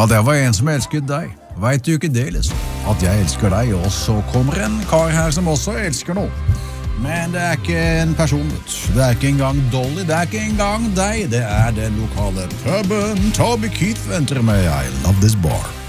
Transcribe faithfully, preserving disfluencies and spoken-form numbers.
Ja, det var en som elsket deg. Vet du ikke det, liksom? At jeg elsker deg, og så kommer en kar her som også elsker noe. Men det er ikke en person, vet du. Det er ikke engang Dolly, det er ikke engang deg. Det er den lokale puben. Toby Keith venter med I Love This Bar.